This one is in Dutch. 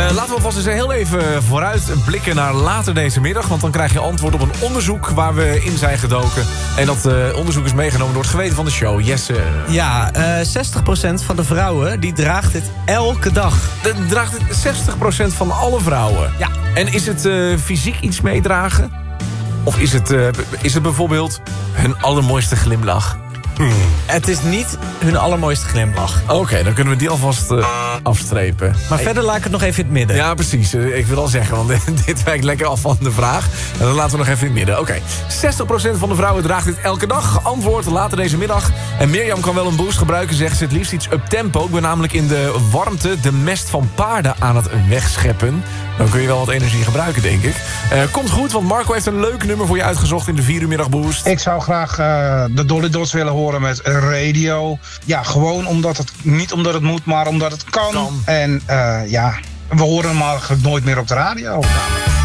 Laten we alvast eens heel even vooruit blikken naar later deze middag. Want dan krijg je antwoord op een onderzoek waar we in zijn gedoken. En dat onderzoek is meegenomen door het geweten van de show. Jesse. Ja, 60% van de vrouwen die draagt dit elke dag. Draagt het 60% van alle vrouwen? Ja. En is het fysiek iets meedragen? Of is het bijvoorbeeld hun allermooiste glimlach? Het is niet hun allermooiste glimlach. Oké, dan kunnen we die alvast afstrepen. Maar verder laat ik het nog even in het midden. Ja, precies. Ik wil al zeggen, want dit wijkt lekker af van de vraag. En dan laten we nog even in het midden. Oké, 60% van de vrouwen draagt dit elke dag. Antwoord later deze middag. En Mirjam kan wel een boost gebruiken, zegt ze het liefst iets up-tempo. Ik ben namelijk in de warmte de mest van paarden aan het wegscheppen. Dan kun je wel wat energie gebruiken, denk ik. Komt goed, want Marco heeft een leuk nummer voor je uitgezocht in de 4 uur middag boost. Ik zou graag de Dolly Dots willen horen met radio. Ja, gewoon niet omdat het moet, maar omdat het kan. En we horen hem eigenlijk nooit meer op de radio.